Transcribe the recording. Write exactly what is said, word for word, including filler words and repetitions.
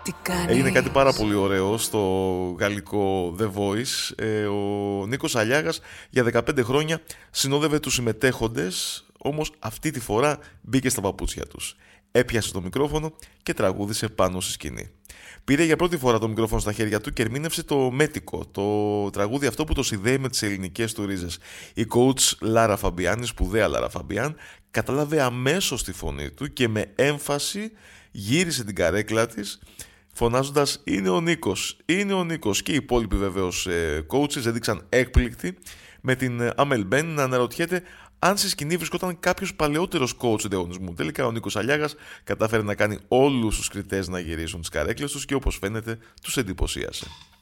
Έγινε κάτι πάρα πολύ ωραίο στο γαλλικό The Voice. ε, Ο Νίκος Αλιάγας για δεκαπέντε χρόνια συνόδευε τους συμμετέχοντες, όμως αυτή τη φορά μπήκε στα παπούτσια τους. Έπιασε το μικρόφωνο και τραγούδισε πάνω στη σκηνή. Πήρε για πρώτη φορά το μικρόφωνο στα χέρια του και ερμήνευσε το μέτικο, το τραγούδι αυτό που το συνδέει με τις ελληνικές του ρίζες. Η coach Λάρα Φαμπιάν, η σπουδαία Λάρα Φαμπιάν, κατάλαβε αμέσως τη φωνή του και με έμφαση γύρισε την καρέκλα της, φωνάζοντας «Είναι ο Νίκος, είναι ο Νίκος». Και οι υπόλοιποι βεβαίως coaches έδειξαν έκπληκτοι, με την Αμέλ Μπεν να αναρωτιέται αν στη σκηνή βρισκόταν κάποιος παλαιότερος coach του διαγωνισμού. Τελικά ο Νίκος Αλιάγας κατάφερε να κάνει όλους τους κριτές να γυρίσουν τις καρέκλες τους και όπως φαίνεται τους εντυπωσίασε.